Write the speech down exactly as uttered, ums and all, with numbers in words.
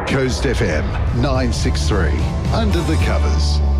Coast F M nine six three, Under the Covers.